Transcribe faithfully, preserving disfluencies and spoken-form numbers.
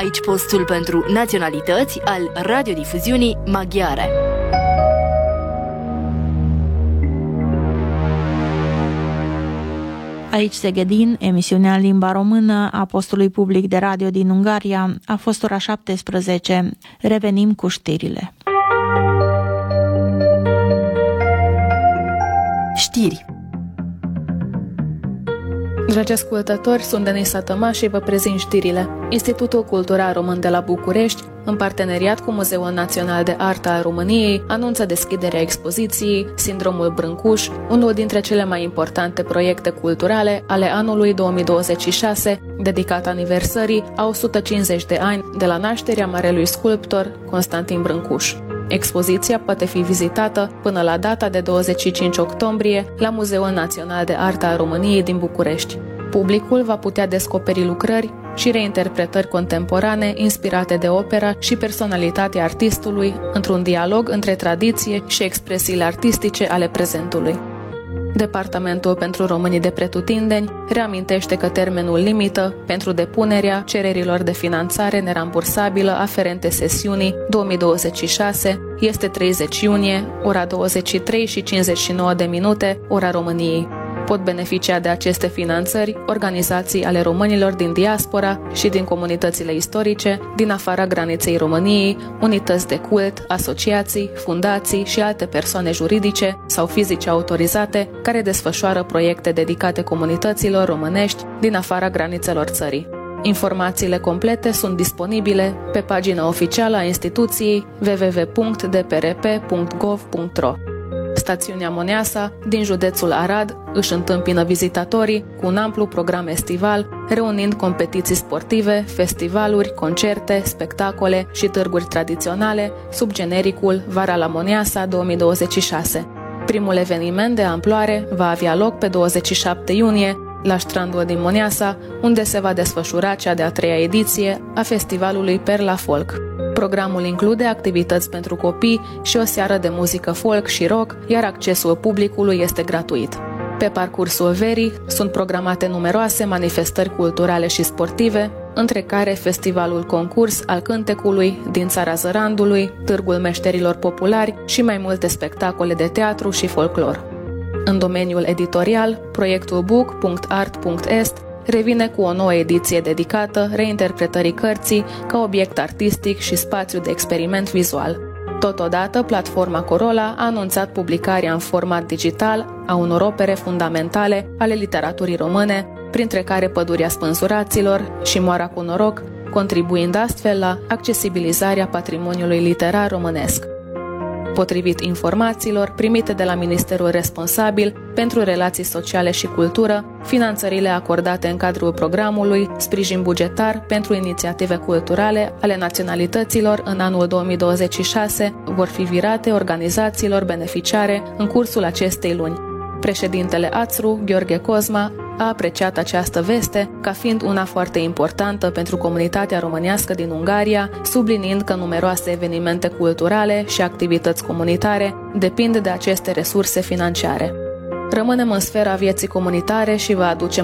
aici postul pentru naționalități al radiodifuziunii maghiare. Aici Segedin, emisiunea în limba română a postului public de radio din Ungaria, a fost ora șaptesprezece. Revenim cu știrile. Știri. Dragi ascultători, sunt Denisa Tămaș și vă prezint știrile. Institutul Cultural Român de la București, în parteneriat cu Muzeul Național de Artă al României, anunță deschiderea expoziției Sindromul Brâncuș, unul dintre cele mai importante proiecte culturale ale anului două mii douăzeci și șase, dedicat aniversării a o sută cincizeci de ani de la nașterea marelui sculptor Constantin Brâncuș. Expoziția poate fi vizitată până la data de douăzeci și cinci octombrie la Muzeul Național de Artă al României din București. Publicul va putea descoperi lucrări și reinterpretări contemporane inspirate de opera și personalitatea artistului într-un dialog între tradiție și expresiile artistice ale prezentului. Departamentul pentru Românii de Pretutindeni reamintește că termenul limită pentru depunerea cererilor de finanțare nerambursabilă aferente sesiunii două mii douăzeci și șase este treizeci iunie, ora douăzeci și trei și cincizeci și nouă de minute, ora României. Pot beneficia de aceste finanțări organizații ale românilor din diaspora și din comunitățile istorice, din afara graniței României, unități de cult, asociații, fundații și alte persoane juridice sau fizice autorizate care desfășoară proiecte dedicate comunităților românești din afara granițelor țării. Informațiile complete sunt disponibile pe pagina oficială a instituției w w w punct d p r p punct gov punct r o. Stațiunea Moneasa, din județul Arad, își întâmpină vizitatorii cu un amplu program estival, reunind competiții sportive, festivaluri, concerte, spectacole și târguri tradiționale sub genericul Vara la Moneasa două mii douăzeci și șase. Primul eveniment de amploare va avea loc pe douăzeci și șapte iunie, la strandul din Moneasa, unde se va desfășura cea de-a treia ediție a festivalului Perla Folk. Programul include activități pentru copii și o seară de muzică folk și rock, iar accesul publicului este gratuit. Pe parcursul verii sunt programate numeroase manifestări culturale și sportive, între care Festivalul Concurs al Cântecului din Țara Zărandului, Târgul Meșterilor Populari și mai multe spectacole de teatru și folclor. În domeniul editorial, proiectul book punct art punct est revine cu o nouă ediție dedicată reinterpretării cărții ca obiect artistic și spațiu de experiment vizual. Totodată, platforma Corola a anunțat publicarea în format digital a unor opere fundamentale ale literaturii române, printre care Pădurea Spânzuraților și Moara cu noroc, contribuind astfel la accesibilizarea patrimoniului literar românesc. Potrivit informațiilor primite de la Ministerul responsabil pentru relații sociale și cultură, finanțările acordate în cadrul programului sprijin bugetar pentru inițiative culturale ale naționalităților în anul două mii douăzeci și șase vor fi virate organizațiilor beneficiare în cursul acestei luni. Președintele A Ț R U, Gheorghe Cozma, a apreciat această veste ca fiind una foarte importantă pentru comunitatea românească din Ungaria, subliniind că numeroase evenimente culturale și activități comunitare depind de aceste resurse financiare. Rămânem în sfera vieții comunitare și vă aducem